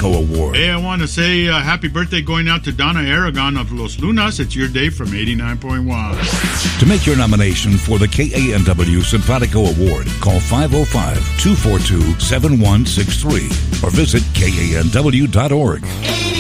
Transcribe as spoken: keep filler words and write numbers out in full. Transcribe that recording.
Simpatico Award. Hey, I want to say uh, happy birthday going out to Donna Aragon of Los Lunas. It's your day from eighty-nine point one. To make your nomination for the K A N W Simpatico Award, call five oh five, two four two, seven one six three or visit K A N W dot org.